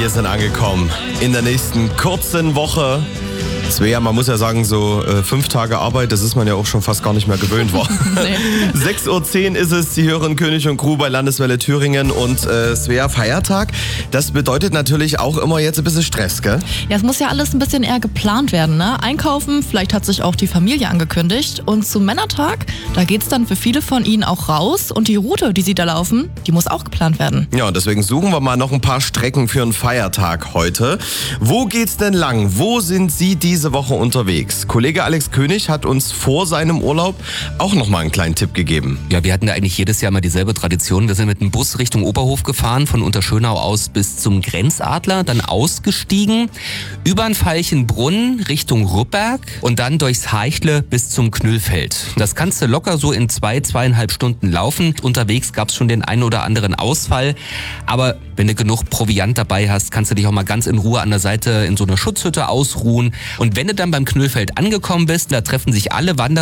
wir sind angekommen in der nächsten kurzen Woche. Svea, man muss ja sagen, so 5 Tage Arbeit, das ist man ja auch schon fast gar nicht mehr gewöhnt war. 6.10 Uhr ist es, Sie hören König und Crew bei Landeswelle Thüringen und Svea, Feiertag. Das bedeutet natürlich auch immer jetzt ein bisschen Stress, gell? Ja, es muss ja alles ein bisschen eher geplant werden, ne? Einkaufen, vielleicht hat sich auch die Familie angekündigt. Und zum Männertag, da geht's dann für viele von Ihnen auch raus. Und die Route, die Sie da laufen, die muss auch geplant werden. Ja, und deswegen suchen wir mal noch ein paar Strecken für einen Feiertag heute. Wo geht's denn lang? Wo sind Sie diese Woche unterwegs? Kollege Alex König hat uns vor seinem Urlaub auch noch mal einen kleinen Tipp gegeben. Ja, wir hatten da eigentlich jedes Jahr mal dieselbe Tradition. Wir sind mit dem Bus Richtung Oberhof gefahren, von Unterschönau aus bis zum Grenzadler, dann ausgestiegen, über den Veilchenbrunn Richtung Rüppberg und dann durchs Haichle bis zum Knüllfeld. Das kannst du locker so in 2,5 Stunden laufen. Unterwegs gab's schon den einen oder anderen Ausfall, aber wenn du genug Proviant dabei hast, kannst du dich auch mal ganz in Ruhe an der Seite in so einer Schutzhütte ausruhen. Und wenn du dann beim Knüllfeld angekommen bist, da treffen sich alle Wanderer